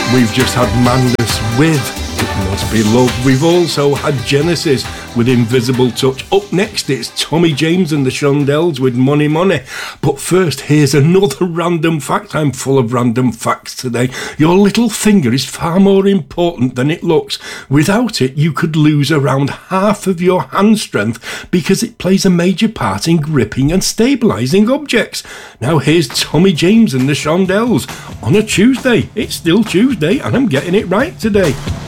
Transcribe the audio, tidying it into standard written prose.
We've just had Madness with It Must Be Love. We've also had Genesis with Invisible Touch. Up next, it's Tommy James and the Shondells with Money Money. But first, here's another random fact. I'm full of random facts today. Your little finger is far more important than it looks. Without it, you could lose around half of your hand strength because it plays a major part in gripping and stabilising objects. Now here's Tommy James and the Shondells on a Tuesday. It's still Tuesday and I'm getting it right today.